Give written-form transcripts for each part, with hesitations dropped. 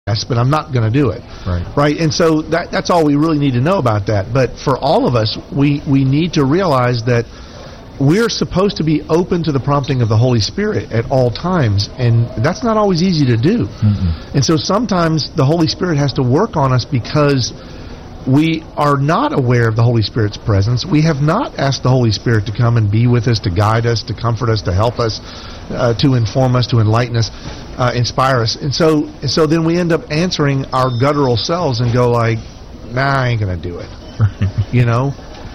but I'm not going to do it. Right? And so that's all we really need to know about that. But for all of us, we need to realize that we're supposed to be open to the prompting of the Holy Spirit at all times, and that's not always easy to do. And so sometimes the Holy Spirit has to work on us because we are not aware of the Holy Spirit's presence. We have not asked the Holy Spirit to come and be with us, to guide us, to comfort us, to help us, to inform us, to enlighten us, inspire us. And so then we end up answering our guttural selves and go like, nah, I ain't going to do it. You know?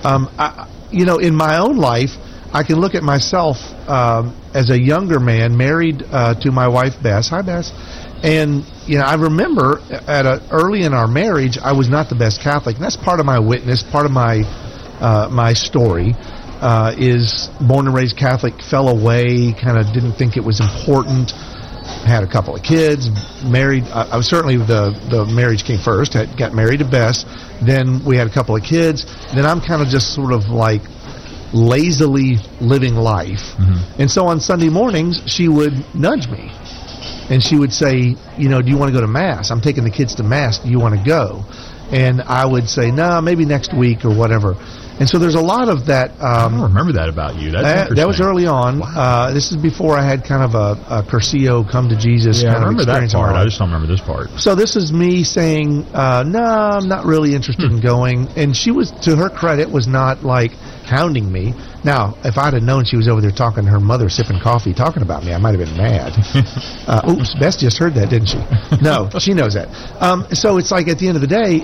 In my own life, I can look at myself as a younger man, married to my wife, Bess. Hi, Bess. And, I remember early in our marriage, I was not the best Catholic. And that's part of my witness, part of my story, is born and raised Catholic, fell away, kind of didn't think it was important, had a couple of kids, married. I was certainly the marriage came first, got married to Bess. Then we had a couple of kids. Then I'm kind of just sort of like lazily living life. And so on Sunday mornings, she would nudge me. And she would say, do you want to go to Mass? I'm taking the kids to Mass. Do you want to go? And I would say, no, maybe next week or whatever. And so there's a lot of that. I don't remember that about you. That's interesting. That was early on. Wow. This is before I had kind of a Cursillo, come to Jesus kind of experience. That part. I just don't remember this part. So this is me saying, no, I'm not really interested in going. And she was, to her credit, was not like hounding me. Now, if I'd have known she was over there talking to her mother, sipping coffee, talking about me, I might have been mad. Oops, Bess just heard that, didn't she? No, she knows that. So it's like at the end of the day,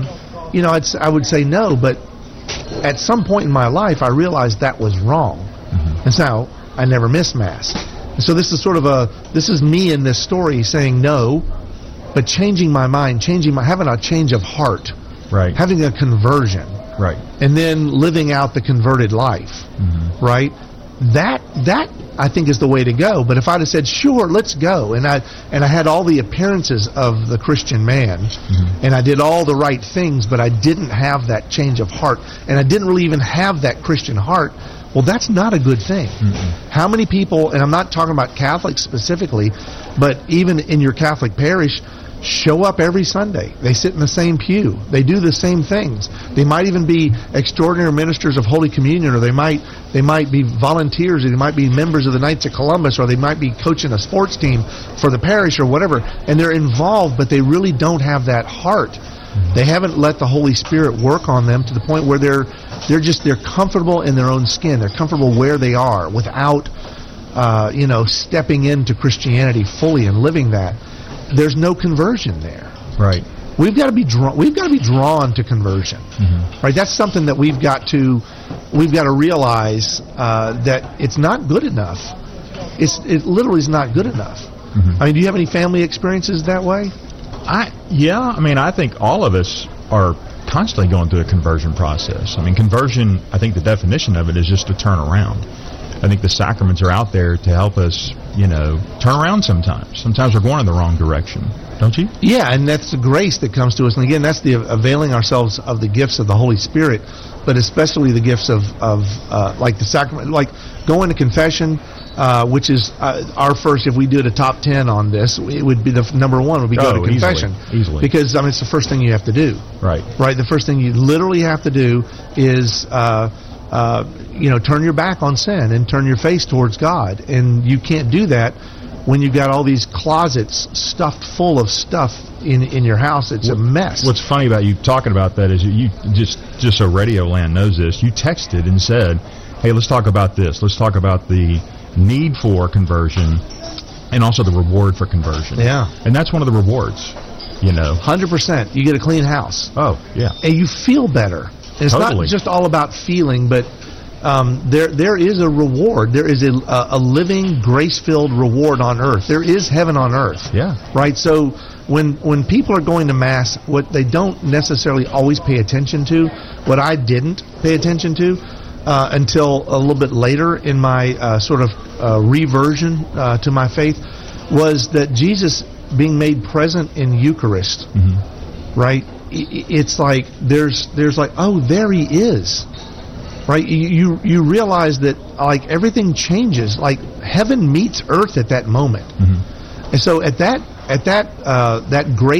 I would say no, but at some point in my life, I realized that was wrong. And so I never missed Mass. And so this is this is me in this story saying no, but changing my mind, having a change of heart, right? Having a conversion. Right. And then living out the converted life, right? That I think is the way to go. But if I'd have said, sure, let's go, and I had all the appearances of the Christian man, and I did all the right things, but I didn't have that change of heart, and I didn't really even have that Christian heart, well, that's not a good thing. How many people, and I'm not talking about Catholics specifically, but even in your Catholic parish, show up every Sunday. They sit in the same pew. They do the same things. They might even be extraordinary ministers of Holy Communion, or they might be volunteers, or they might be members of the Knights of Columbus, or they might be coaching a sports team for the parish or whatever. And they're involved, but they really don't have that heart. They haven't let the Holy Spirit work on them to the point where they're comfortable in their own skin. They're comfortable where they are without stepping into Christianity fully and living that. There's no conversion there. Right. We've got to be drawn to conversion. Right. That's something that we've got to realize that it's not good enough. It literally is not good enough. I mean, do you have any family experiences that way? I think all of us are constantly going through a conversion process. I mean, conversion, I think the definition of it is just to turn around. I think the sacraments are out there to help us, turn around sometimes. Sometimes we're going in the wrong direction, don't you? Yeah, and that's the grace that comes to us. And again, that's the availing ourselves of the gifts of the Holy Spirit, but especially the gifts of like the sacrament, like going to confession, which is our first, if we did a top 10 on this, it would be the number one would be go to confession. Easily. Because, it's the first thing you have to do. Right. Right, the first thing you literally have to do is... turn your back on sin and turn your face towards God. And you can't do that when you've got all these closets stuffed full of stuff in your house. It's a mess. What's funny about you talking about that is you just so Radio Land knows this, you texted and said, hey, let's talk about this. Let's talk about the need for conversion and also the reward for conversion. Yeah. And that's one of the rewards, 100%. You get a clean house. Oh, yeah. And you feel better. It's totally. Not just all about feeling, but there is a reward. There is a living, grace-filled reward on earth. There is heaven on earth. Yeah. Right? So when people are going to Mass, what they don't necessarily always pay attention to, what I didn't pay attention to until a little bit later in my reversion to my faith, was that Jesus being made present in Eucharist, right? It's like there's like, oh, there he is, right? You realize that like everything changes, like heaven meets earth at that moment, and so at at that great